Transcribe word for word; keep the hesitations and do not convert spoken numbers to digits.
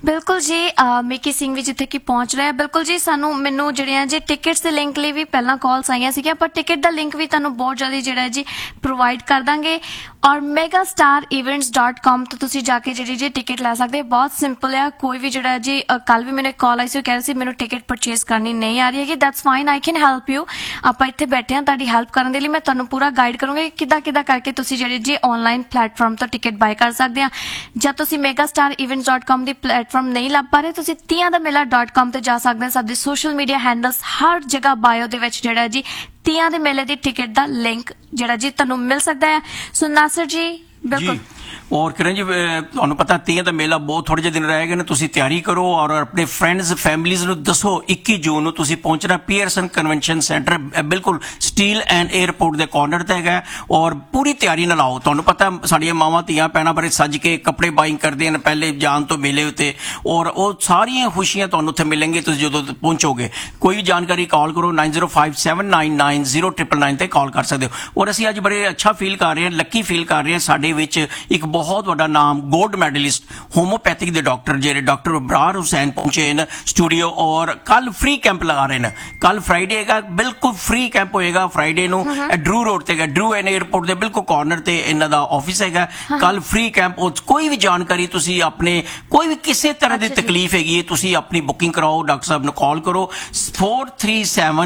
ਬਿਲਕੁਲ ਜੀ, ਮਿਕੀ ਸਿੰਘ ਵੀ ਜਿੱਥੇ ਕਿ ਪਹੁੰਚ ਰਿਹਾ। ਬਿਲਕੁਲ ਜੀ, ਸਾਨੂੰ ਮੈਨੂੰ ਜਿਹੜੀਆਂ ਜੀ ਟਿਕਟਸ ਦੇ ਲਿੰਕ ਲਈ ਵੀ ਪਹਿਲਾਂ ਕਾਲਸ ਆਈਆਂ ਸੀਗੀਆਂ, ਪਰ ਟਿਕਟ ਦਾ ਲਿੰਕ ਵੀ ਤੁਹਾਨੂੰ ਬਹੁਤ ਜਲਦੀ ਜਿਹੜਾ ਜੀ ਪ੍ਰੋਵਾਈਡ ਕਰ ਦਾਂਗੇ। ਔਰ mega star events dot com ਤੋਂ ਤੁਸੀਂ ਜਾ ਕੇ ਜਿਹੜੀ ਜੀ ਟਿਕਟ ਲੈ ਸਕਦੇ। ਬਹੁਤ ਸਿੰਪਲ ਆ। ਕੋਈ ਵੀ ਜਿਹੜਾ ਜੀ ਕੱਲ ਵੀ ਮੈਨੂੰ ਇੱਕ ਕਾਲ ਆਈ ਸੀ, ਉਹ ਕਹਿ ਰਹੀ ਸੀ ਮੈਨੂੰ ਟਿਕਟ ਪਰਚੇਸ ਕਰਨੀ ਨਹੀਂ ਆ ਰਹੀ ਹੈਗੀ। That's fine, I can help you. ਆਪਾਂ ਇੱਥੇ ਬੈਠੇ ਹਾਂ ਤੁਹਾਡੀ ਹੈਲਪ ਕਰਨ ਦੇ ਲਈ। ਮੈਂ ਤੁਹਾਨੂੰ ਪੂਰਾ ਗਾਈਡ ਕਰੂੰਗੀ ਕਿੱਦਾਂ ਕਿੱਦਾਂ ਕਰਕੇ ਤੁਸੀਂ ਜਿਹੜੇ ਜੀ ਆਨਲਾਈਨ ਪਲੇਟਫਾਰਮ ਤੋਂ ਟਿਕਟ ਬਾਏ ਕਰ ਸਕਦੇ ਆ। ਜਾਂ ਤੁਸੀਂ mega star events dot com ਦੀ ਪਲੇਟਫਾਰਮ ਨਹੀਂ ਲੱਭ ਪਾ ਰਹੇ, ਤੁਸੀਂ ਤੀਆਂ ਦਾ ਮੇਲਾ ਡਾਟ ਕਾਮ ਤੇ ਜਾ ਸਕਦੇ ਹੋ। ਸਾਡੇ ਸੋਸ਼ਲ ਮੀਡੀਆ ਹੈਂਡਲਸ ਹਰ ਜਗ੍ਹਾ ਬਾਇਓ ਦੇ ਵਿੱਚ ਜਿਹੜਾ ਜੀ ਤੀਆਂ ਦੇ ਮੇਲੇ ਦੀ ਟਿਕਟ ਦਾ ਲਿੰਕ ਜਿਹੜਾ ਜੀ ਤੁਹਾਨੂੰ ਮਿਲ ਸਕਦਾ ਹੈ। ਸੋ ਨਾਸਰ ਜੀ ਬਿਲकुल। और किरण जी ਤੁਹਾਨੂੰ ਪਤਾ ਤੀਆਂ ਦਾ ਮੇਲਾ ਬਹੁਤ ਥੋੜੇ ਜਿਹੇ ਦਿਨ ਰਹਿ ਗਏ ਨੇ, ਤੁਸੀਂ ਤਿਆਰੀ ਕਰੋ ਔਰ ਆਪਣੇ ਫਰੈਂਡਸ ਫੈਮਲੀਜ਼ ਨੂੰ ਦੱਸੋ। ਇੱਕੀ ਜੂਨ ਨੂੰ ਤੁਸੀਂ ਪਹੁੰਚਣਾ ਪੀਅਰਸਨ ਕਨਵੈਨਸ਼ਨ ਸੈਂਟਰ, ਬਿਲਕੁਲ ਸਟੀਲ ਐਂਡ 에ਅਰਪੋਰਟ ਦੇ ਕਾਰਨਰ ਤੇ ਹੈਗਾ। ਔਰ ਪੂਰੀ ਤਿਆਰੀ ਨਾਲ ਆਓ। ਤੁਹਾਨੂੰ ਪਤਾ ਸਾਡੀਆਂ ਮਾਵਾਂ ਧੀਆਂ ਭੈਣਾਂ ਬਾਰੇ ਸੱਜ ਕੇ ਕੱਪੜੇ ਬਾਈਂਗ ਕਰਦੀਆਂ ਨੇ ਪਹਿਲੇ ਜਾਣ ਤੋਂ ਮੇਲੇ ਉੱਤੇ, ਔਰ ਉਹ ਸਾਰੀਆਂ ਖੁਸ਼ੀਆਂ ਤੁਹਾਨੂੰ ਉੱਥੇ ਮਿਲਣਗੀਆਂ ਤੁਸੀਂ ਜਦੋਂ ਪਹੁੰਚੋਗੇ। ਕੋਈ ਵੀ ਜਾਣਕਾਰੀ ਕਾਲ ਕਰੋ ਨਾइन zero five seven nine nine zero triple nine ਤੇ ਕਾਲ ਕਰ ਸਕਦੇ ਹੋ। ਔਰ ਅਸੀਂ ਅੱਜ ਬੜੇ ਅੱਛਾ ਫੀਲ ਕਰ ਰਹੇ ਹਾਂ, ਲੱਕੀ ਫੀਲ ਕਰ ਰਹੇ ਹਾਂ। ਸਾਡੇ ਵਿੱਚ ਇੱਕ ਬਹੁਤ ਵੱਡਾ ਨਾਮ ਗੋਲਡ ਮੈਡਲਿਸਟ ਹੋਮੋਪੈਥਿਕ ਦੇ ਡਾਕਟਰ ਜਿਹੜੇ ਡਾਕਟਰ ਅਬਰਾਰ ਹੁਸੈਨ ਪਹੁੰਚੇ ਨੇ ਸਟੂਡੀਓ, ਔਰ ਕੱਲ ਫ੍ਰੀ ਕੈਂਪ ਲਗਾ ਰਹੇ ਨੇ। ਕੱਲ ਫਰਾਈਡੇ ਹੈਗਾ, ਬਿਲਕੁਲ ਫ੍ਰੀ ਕੈਂਪ ਹੋਏਗਾ ਫਰਾਈਡੇ ਨੂੰ। ਡਰੂ ਰੋਡ ਤੇ ਹੈਗਾ, ਡਰੂ ਐਨ 에ਅਰਪੋਰਟ ਦੇ ਬਿਲਕੁਲ ਕਾਰਨਰ ਤੇ ਇਹਨਾਂ ਦਾ ਆਫਿਸ ਹੈਗਾ। ਕੱਲ ਫ੍ਰੀ ਕੈਂਪ। ਕੋਈ ਵੀ ਜਾਣਕਾਰੀ ਤੁਸੀਂ ਆਪਣੇ ਕੋਈ ਵੀ ਕਿਸੇ ਤਰ੍ਹਾਂ ਦੀ ਤਕਲੀਫ ਹੈਗੀ ਹੈ, ਤੁਸੀਂ ਆਪਣੀ ਬੁਕਿੰਗ ਕਰਾਓ, ਡਾਕਟਰ ਸਾਹਿਬ ਨੂੰ ਕਾਲ ਕਰੋ फोर थ्री सेवन